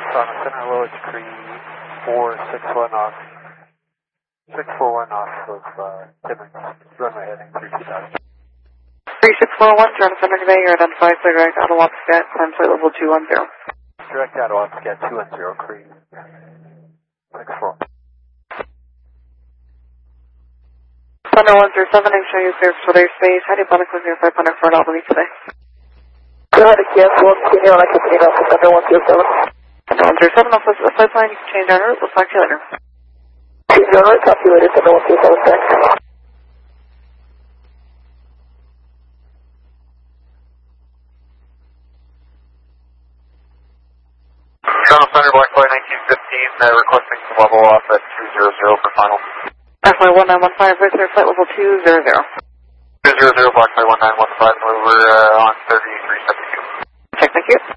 Toronto Center, low it's Cree 461 off. 641 off of Timmins, runway heading 32,000. 3641, Toronto Center today, you're identified for direct out of Wapscat, climb flight level 210. Direct out of Wapscat 210, Cree 64. Thunder 107, I'm showing you clear for airspace. How do you plan to clear your 500 for Albany today? Go ahead and cancel, continue on, I continue on, Thunder 107. Thunder 107, I'll switch the flight plan, you can change our route, we'll talk to you later. Change our route, talk to you later, Thunder 107, thanks. Toronto Center, Black Flight 1915, requesting to level off at 200 for final. Black Flight 1915, right there, flight level 200. 200, Black Flight 1915, over on 3372. Check, thank you.